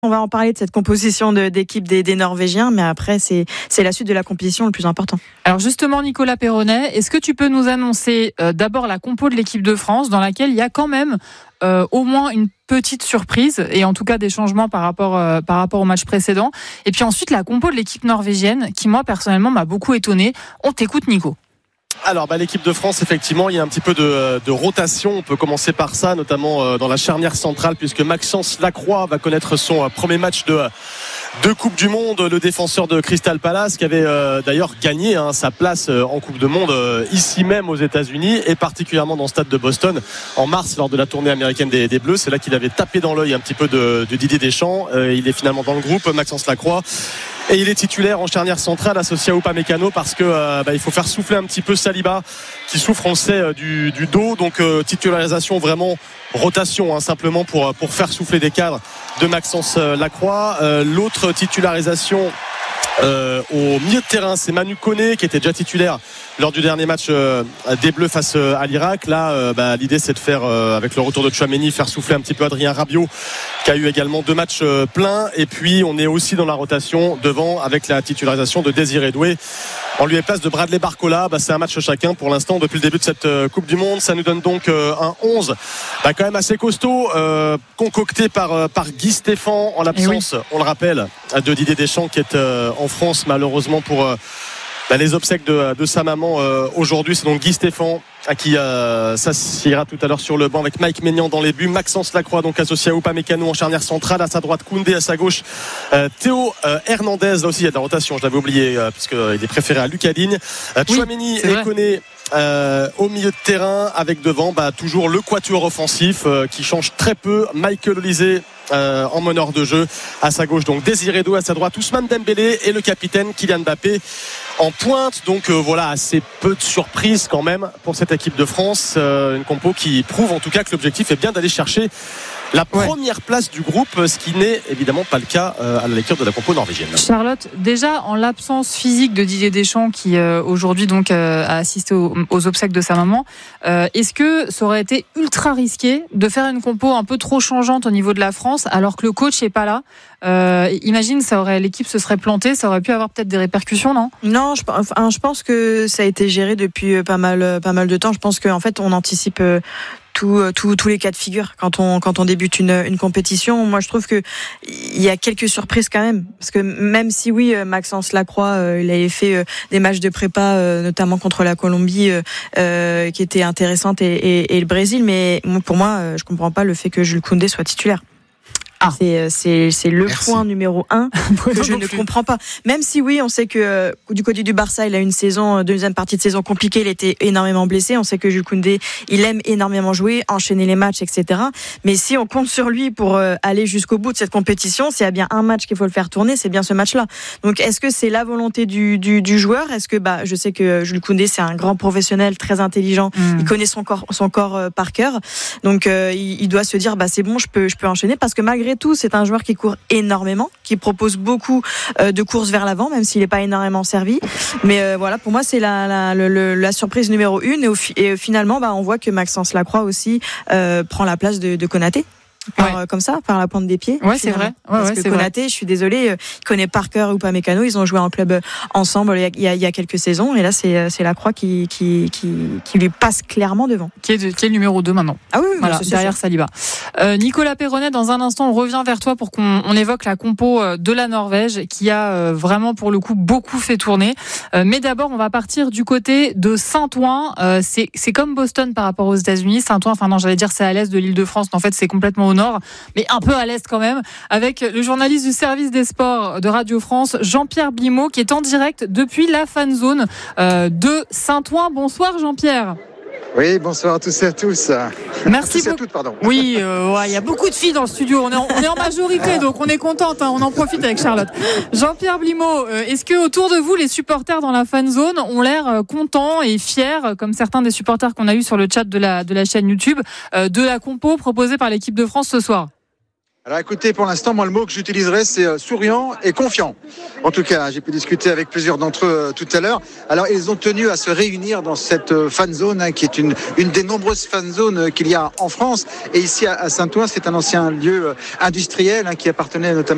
On va en parler de cette composition d'équipe des Norvégiens, mais après, c'est la suite de la compétition le plus important. Alors justement, Nicolas Perronnet, est-ce que tu peux nous annoncer d'abord la compo de l'équipe de France, dans laquelle il y a quand même au moins une petite surprise, et en tout cas des changements par rapport au match précédent, et puis ensuite la compo de l'équipe norvégienne, qui moi personnellement m'a beaucoup étonné. On t'écoute, Nico. Alors l'équipe de France, effectivement, il y a un petit peu de rotation. On peut commencer par ça, notamment dans la charnière centrale, puisque Maxence Lacroix va connaître son premier match de Coupe du Monde, le défenseur de Crystal Palace, qui avait d'ailleurs gagné sa place en Coupe du Monde ici même aux États-Unis, et particulièrement dans le stade de Boston en mars lors de la tournée américaine des Bleus. C'est là qu'il avait tapé dans l'œil un petit peu de Didier Deschamps. Il est finalement dans le groupe, Maxence Lacroix. Et il est titulaire en charnière centrale associé à Upamecano, parce que il faut faire souffler un petit peu Saliba, qui souffre, on le sait, du dos. Donc titularisation, vraiment rotation, simplement pour faire souffler des cadres de Maxence Lacroix. L'autre titularisation au milieu de terrain, c'est Manu Koné, qui était déjà titulaire lors du dernier match des Bleus face à l'Irak. Là, l'idée, c'est de faire, avec le retour de Tchouaméni, faire souffler un petit peu Adrien Rabiot, qui a eu également 2 matchs pleins. Et puis on est aussi dans la rotation devant, avec la titularisation de Désiré Doué en lieu et place de Bradley Barcola. C'est un match chacun pour l'instant depuis le début de cette Coupe du Monde. Ça nous donne donc un 11 quand même assez costaud, concocté par Guy Stéphane, en l'absence, on le rappelle, de Didier Deschamps, qui est en France malheureusement pour les obsèques de sa maman aujourd'hui. C'est donc Guy Stéphane qui s'assiera tout à l'heure sur le banc, avec Mike Maignan dans les buts, Maxence Lacroix donc associé à Upamecano en charnière centrale, à sa droite Koundé, à sa gauche Théo Hernandez. Là aussi il y a de la rotation, je l'avais oublié, puisqu'il est préféré à Lucas Digne. Tchouaméni et Koné au milieu de terrain, avec devant toujours le quatuor offensif qui change très peu. Michael Olise en meneur de jeu, à sa gauche donc Désiré Doué, à sa droite Ousmane Dembélé, et le capitaine Kylian Mbappé en pointe. Donc assez peu de surprises quand même pour cette équipe de France, une compo qui prouve en tout cas que l'objectif est bien d'aller chercher la première place du groupe, ce qui n'est évidemment pas le cas à la lecture de la compo norvégienne. Charlotte, déjà en l'absence physique de Didier Deschamps, qui aujourd'hui donc a assisté aux obsèques de sa maman, est-ce que ça aurait été ultra risqué de faire une compo un peu trop changeante au niveau de la France, alors que le coach n'est pas là? Imagine, l'équipe se serait plantée, ça aurait pu avoir peut-être des répercussions, non? Non, je pense que ça a été géré depuis pas mal de temps. Je pense qu'en fait on anticipe tous les cas de figure quand on débute une compétition. Moi je trouve que il y a quelques surprises quand même, parce que même si Maxence Lacroix il avait fait des matchs de prépa notamment contre la Colombie qui étaient intéressantes, et le Brésil, mais pour moi je comprends pas le fait que Jules Koundé soit titulaire. C'est le point numéro 1 que je ne comprends pas. Même si on sait que du côté du Barça, il a une deuxième partie de saison compliquée, il était énormément blessé. On sait que Jules Koundé, il aime énormément jouer, enchaîner les matchs, etc. Mais si on compte sur lui pour aller jusqu'au bout de cette compétition, s'il y a bien un match qu'il faut le faire tourner, c'est bien ce match-là. Donc est-ce que c'est la volonté du joueur? Est-ce que je sais que Jules Koundé, c'est un grand professionnel, très intelligent, il connaît son corps par cœur. Donc il doit se dire c'est bon, je peux enchaîner, parce que malgré tout, c'est un joueur qui court énormément, qui propose beaucoup de courses vers l'avant, même s'il n'est pas énormément servi. Mais pour moi, c'est la surprise numéro 1. Et finalement, on voit que Maxence Lacroix aussi prend la place de Konaté. Comme ça, par la pointe des pieds. C'est vrai. Parce que Konaté, je suis désolée, il connaît par cœur Upamecano. Ils ont joué en club ensemble il y a quelques saisons, et là c'est Lacroix qui lui passe clairement devant. Qui est le numéro 2 maintenant. Ah oui, derrière Saliba. Nicolas Perronnet, dans un instant, on revient vers toi pour qu'on évoque la compo de la Norvège, qui a vraiment pour le coup beaucoup fait tourner. Mais d'abord, on va partir du côté de Saint-Ouen. C'est comme Boston par rapport aux États-Unis. Saint-Ouen, j'allais dire c'est à l'est de l'Île-de-France. En fait, c'est complètement au nord, mais un peu à l'est quand même, avec le journaliste du service des sports de Radio France, Jean-Pierre Blimaud, qui est en direct depuis la fan zone de Saint-Ouen. Bonsoir Jean-Pierre. Oui, bonsoir à tous et à tous. Merci beaucoup. Pardon. Oui, il y a beaucoup de filles dans le studio. On est en majorité, donc on est contente. On en profite avec Charlotte. Jean-Pierre Blimaud, est-ce que autour de vous, les supporters dans la fan zone ont l'air contents et fiers, comme certains des supporters qu'on a eu sur le chat de la chaîne YouTube, de la compo proposée par l'équipe de France ce soir? Alors écoutez, pour l'instant, moi le mot que j'utiliserais c'est souriant et confiant. En tout cas, j'ai pu discuter avec plusieurs d'entre eux tout à l'heure. Alors ils ont tenu à se réunir dans cette fan zone qui est une des nombreuses fan zones qu'il y a en France. Et ici à Saint-Ouen, c'est un ancien lieu industriel qui appartenait notamment